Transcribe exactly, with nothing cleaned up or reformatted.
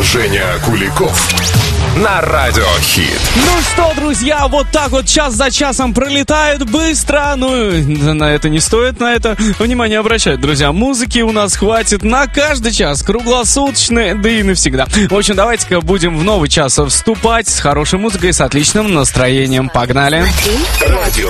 Женя Куликов на Радио Хит. Ну что, друзья, вот так вот час за часом пролетает быстро. Ну, на это не стоит, на это внимание обращать, друзья. Музыки у нас хватит на каждый час, круглосуточно, да и навсегда. В общем, давайте-ка будем в новый час вступать с хорошей музыкой, с отличным настроением. Погнали! Радио